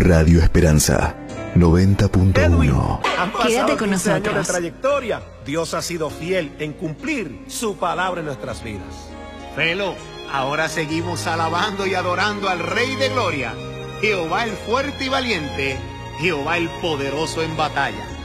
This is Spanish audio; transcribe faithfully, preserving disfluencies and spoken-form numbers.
Radio Esperanza noventa punto uno. Han pasado Quédate con quince años nosotros. de trayectoria. Dios ha sido fiel en cumplir su palabra en nuestras vidas. Felo, ahora seguimos alabando y adorando al Rey de Gloria, Jehová el fuerte y valiente, Jehová el poderoso en batalla.